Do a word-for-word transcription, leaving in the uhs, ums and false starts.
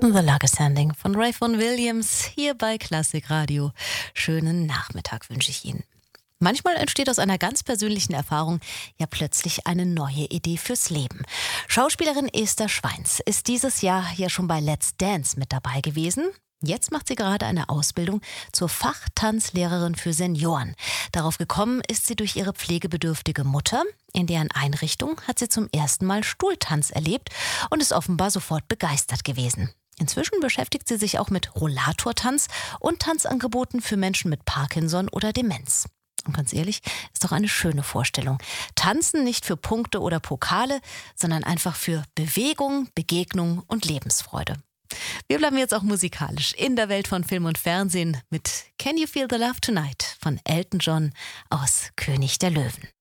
The Lug is Standing von Ray Vaughan Williams hier bei Klassik Radio. Schönen Nachmittag wünsche ich Ihnen. Manchmal entsteht aus einer ganz persönlichen Erfahrung ja plötzlich eine neue Idee fürs Leben. Schauspielerin Esther Schweins ist dieses Jahr ja schon bei Let's Dance mit dabei gewesen. Jetzt macht sie gerade eine Ausbildung zur Fachtanzlehrerin für Senioren. Darauf gekommen ist sie durch ihre pflegebedürftige Mutter. In deren Einrichtung hat sie zum ersten Mal Stuhltanz erlebt und ist offenbar sofort begeistert gewesen. Inzwischen beschäftigt sie sich auch mit Rollatortanz und Tanzangeboten für Menschen mit Parkinson oder Demenz. Und ganz ehrlich, ist doch eine schöne Vorstellung. Tanzen nicht für Punkte oder Pokale, sondern einfach für Bewegung, Begegnung und Lebensfreude. Wir bleiben jetzt auch musikalisch in der Welt von Film und Fernsehen mit Can You Feel the Love Tonight von Elton John aus König der Löwen.